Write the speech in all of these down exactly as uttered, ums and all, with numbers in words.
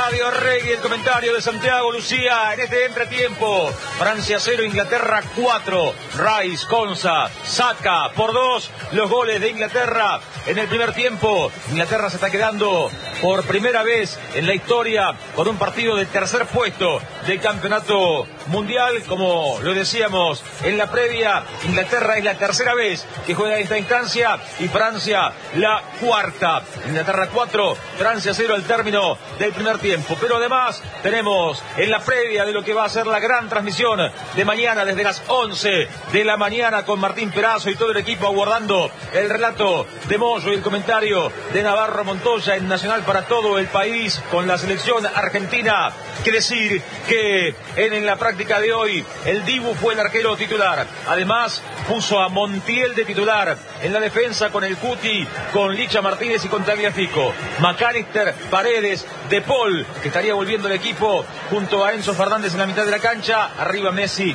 Radio Reggae, el comentario de Santiago Lucía en este entretiempo. Francia cero, Inglaterra cuatro. Rice, Konsa, Saka por dos. Los goles de Inglaterra en el primer tiempo. Inglaterra se está quedando por primera vez en la historia con un partido de tercer puesto del campeonato mundial. Como lo decíamos en la previa, Inglaterra es la tercera vez que juega esta instancia y Francia la cuarta. Inglaterra cuatro, Francia cero al término del primer tiempo. Pero además tenemos en la previa de lo que va a ser la gran transmisión de mañana desde las once de la mañana con Martín Perazo y todo el equipo aguardando el relato de Moyo y el comentario de Navarro Montoya en Nacional para todo el país con la selección argentina. Que decir que en, en la práctica de hoy el Dibu fue el arquero titular. Además puso a Montiel de titular en la defensa con el Cuti, con Licha Martínez y con Tagliafico. McAllister, Paredes, De Paul, que estaría volviendo el equipo junto a Enzo Fernández en la mitad de la cancha. Arriba Messi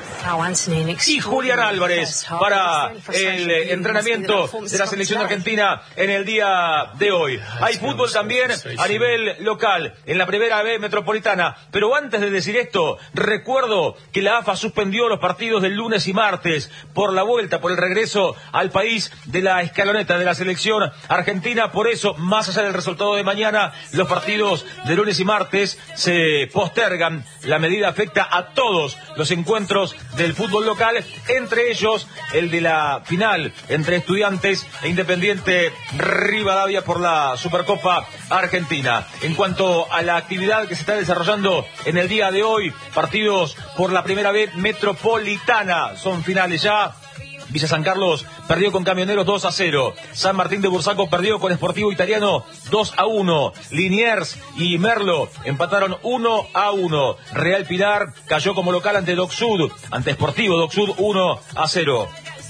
y Julián Álvarez para el entrenamiento de la selección argentina en el día de hoy. Hay fútbol también a nivel local en la Primera B Metropolitana. Pero antes de decir esto, recuerdo que la A F A suspendió los partidos del lunes y martes por la vuelta, por el regreso al país de la escaloneta de la selección argentina. Por eso, más allá del resultado de mañana, los partidos de lunes y martes se postergan. La medida afecta a todos los encuentros del fútbol local, entre ellos el de la final entre Estudiantes e Independiente Rivadavia por la Supercopa Argentina. En cuanto a la actividad que se está desarrollando en el día de hoy, partidos por la Primera B Metropolitana, son finales ya. Villa San Carlos perdió con Camioneros dos a cero. San Martín de Bursaco perdió con Sportivo Italiano dos a uno. Liniers y Merlo empataron uno a uno. Real Pilar cayó como local ante Doc Sud, ante Sportivo Doc Sud uno a cero.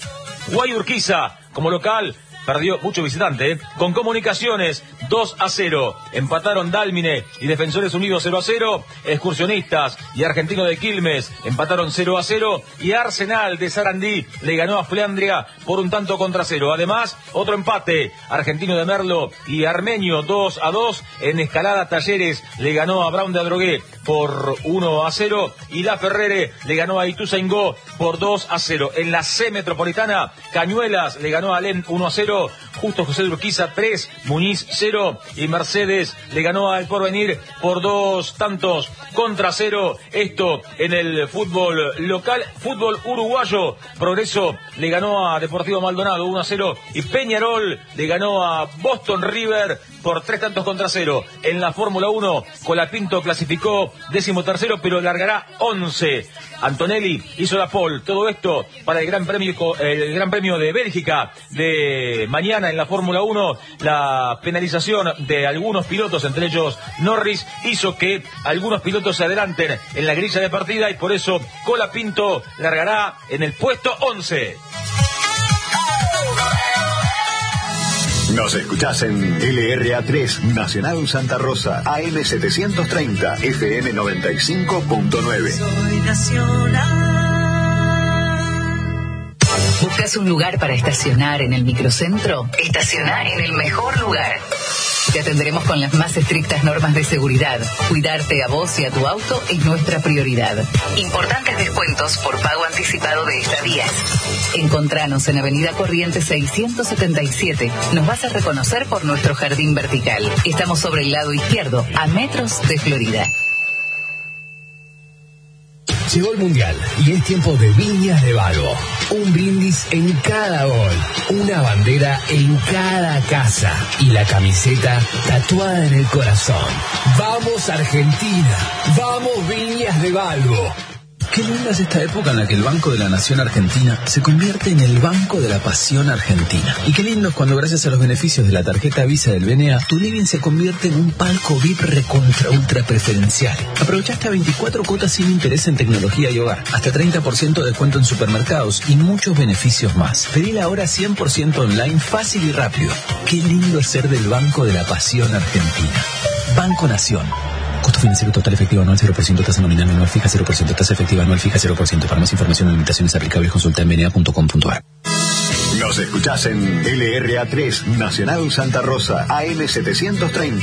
Guayurquiza como local perdió, mucho visitante, ¿eh? Con Comunicaciones dos a cero. Empataron Dálmine y Defensores Unidos cero a cero. Excursionistas y Argentino de Quilmes empataron cero a cero. Y Arsenal de Sarandí le ganó a Flandria por un tanto contra cero. Además, otro empate. Argentino de Merlo y Armenio dos a dos. En Escalada Talleres le ganó a Brown de Adrogué por uno a cero. Y La Ferrere le ganó a Ituzaingó por dos a cero. En la C Metropolitana, Cañuelas le ganó a Alem uno a cero. Justo José de Urquiza tres, Muñiz cero y Mercedes le ganó al Porvenir por dos tantos contra cero. Esto en el fútbol local. Fútbol uruguayo, Progreso le ganó a Deportivo Maldonado uno a cero y Peñarol le ganó a Boston River por tres tantos contra cero. En la Fórmula uno, Colapinto clasificó décimo tercero, pero largará once. Antonelli hizo la pole. Todo esto para el Gran Premio, el Gran Premio de Bélgica de mañana en la Fórmula uno. La penalización de algunos pilotos, entre ellos Norris, hizo que algunos pilotos se adelanten en la grilla de partida y por eso Colapinto largará en el puesto once. Nos escuchás en L R A tres, Nacional Santa Rosa, A M setecientos treinta, F M noventa y cinco punto nueve. Soy Nacional. ¿Buscas un lugar para estacionar en el microcentro? Estacioná en el mejor lugar. Te atenderemos con las más estrictas normas de seguridad. Cuidarte a vos y a tu auto es nuestra prioridad. Importantes descuentos por pago anticipado de estadías. Encontranos en Avenida Corrientes seiscientos setenta y siete. Nos vas a reconocer por nuestro jardín vertical. Estamos sobre el lado izquierdo, a metros de Florida. Llegó el Mundial y es tiempo de Viñas de Valvo. Un brindis en cada gol, una bandera en cada casa y la camiseta tatuada en el corazón. ¡Vamos Argentina! ¡Vamos Viñas de Valvo! Qué linda es esta época en la que el Banco de la Nación Argentina se convierte en el Banco de la Pasión Argentina. Y qué lindo es cuando gracias a los beneficios de la tarjeta Visa del B N A, tu living se convierte en un palco V I P recontra ultra preferencial. Aprovecha hasta veinticuatro cuotas sin interés en tecnología y hogar, hasta treinta por ciento de descuento en supermercados y muchos beneficios más. Pedila ahora cien por ciento online, fácil y rápido. Qué lindo es ser del Banco de la Pasión Argentina. Banco Nación. Costo financiero total efectivo anual cero por ciento, tasa nominal anual fija cero por ciento, tasa efectiva anual fija cero por ciento. Para más información o limitaciones aplicables consulta en b n a punto com punto a r. Nos escuchás en L R A tres, Nacional Santa Rosa, A M setecientos treinta.